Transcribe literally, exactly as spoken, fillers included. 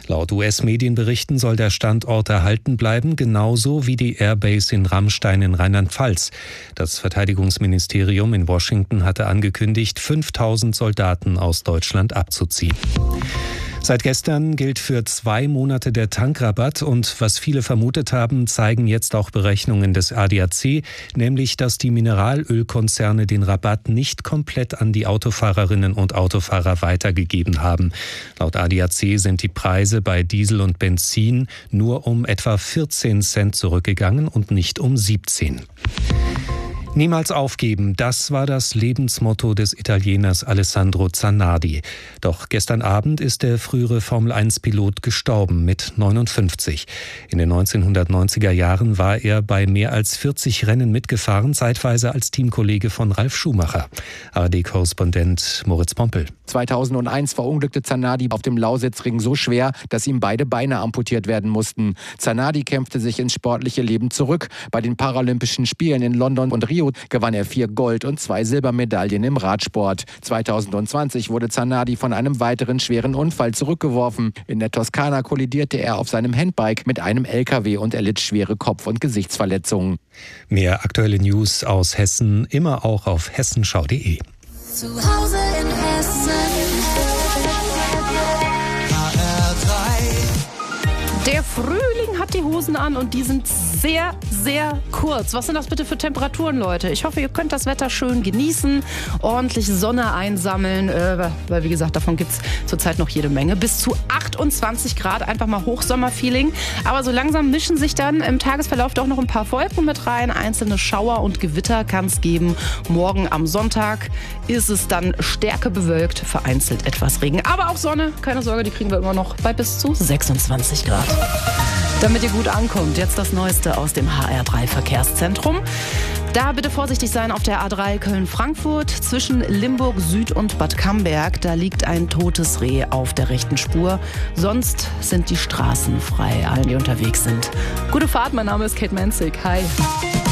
Laut U S-Medienberichten soll der Standort erhalten bleiben, genauso wie die Airbase in Ramstein in Rheinland-Pfalz. Das Verteidigungsministerium in Washington hatte angekündigt, fünftausend Soldaten aus Deutschland abzuziehen. Seit gestern gilt für zwei Monate der Tankrabatt und was viele vermutet haben, zeigen jetzt auch Berechnungen des A D A C, nämlich dass die Mineralölkonzerne den Rabatt nicht komplett an die Autofahrerinnen und Autofahrer weitergegeben haben. Laut A D A C sind die Preise bei Diesel und Benzin nur um etwa vierzehn Cent zurückgegangen und nicht um siebzehn. Niemals aufgeben, das war das Lebensmotto des Italieners Alessandro Zanardi. Doch gestern Abend ist der frühere Formel eins Pilot gestorben mit neunundfünfzig. In den neunzehnhundertneunziger Jahren war er bei mehr als vierzig Rennen mitgefahren, zeitweise als Teamkollege von Ralf Schumacher. A R D-Korrespondent Moritz Pompel. zweitausendeins verunglückte Zanardi auf dem Lausitzring so schwer, dass ihm beide Beine amputiert werden mussten. Zanardi kämpfte sich ins sportliche Leben zurück. Bei den Paralympischen Spielen in London und Rio gewann er vier Gold- und zwei Silbermedaillen im Radsport. zweitausendzwanzig wurde Zanardi von einem weiteren schweren Unfall zurückgeworfen. In der Toskana kollidierte er auf seinem Handbike mit einem L K W und erlitt schwere Kopf- und Gesichtsverletzungen. Mehr aktuelle News aus Hessen immer auch auf hessenschau punkt de. Zu Hause in Hessen. Der Frühling hat die Hosen an und die sind sehr, sehr kurz. Was sind das bitte für Temperaturen, Leute? Ich hoffe, ihr könnt das Wetter schön genießen, ordentlich Sonne einsammeln, äh, weil wie gesagt, davon gibt es zurzeit noch jede Menge. Bis zu achtundzwanzig Grad, einfach mal Hochsommerfeeling. Aber so langsam mischen sich dann im Tagesverlauf doch noch ein paar Wolken mit rein. Einzelne Schauer und Gewitter kann es geben. Morgen am Sonntag ist es dann stärker bewölkt, vereinzelt etwas Regen. Aber auch Sonne, keine Sorge, die kriegen wir immer noch bei bis zu sechsundzwanzig Grad. Damit ihr gut ankommt, jetzt das Neueste aus dem H R drei Verkehrszentrum. Da bitte vorsichtig sein auf der A drei Köln-Frankfurt zwischen Limburg Süd und Bad Camberg. Da liegt ein totes Reh auf der rechten Spur. Sonst sind die Straßen frei, allen, die unterwegs sind. Gute Fahrt, mein Name ist Kate Menzig. Hi.